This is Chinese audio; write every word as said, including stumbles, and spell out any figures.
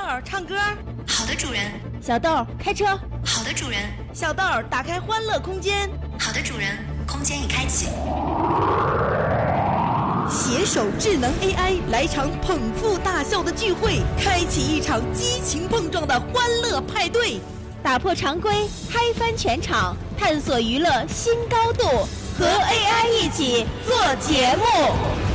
唱歌。 好的，主人。 小豆开车。 好的，主人。 小豆打开欢乐空间。 好的，主人。空间已开启。 携手智能 A I 来场捧腹大笑的聚会，开启一场激情碰撞的欢乐派对， 打破常规，嗨翻全场，探索娱乐新高度，和 A I 一起做节目。